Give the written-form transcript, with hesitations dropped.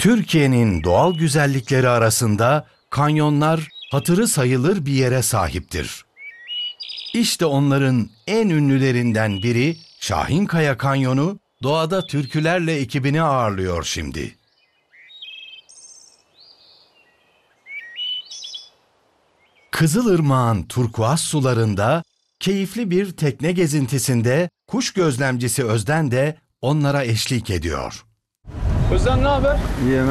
Türkiye'nin doğal güzellikleri arasında kanyonlar hatırı sayılır bir yere sahiptir. İşte onların en ünlülerinden biri Şahinkaya Kanyonu, Doğada Türkülerle ekibini ağırlıyor şimdi. Kızılırmak'ın turkuaz sularında, keyifli bir tekne gezintisinde kuş gözlemcisi Özden de onlara eşlik ediyor. Özlem ne haber? İyi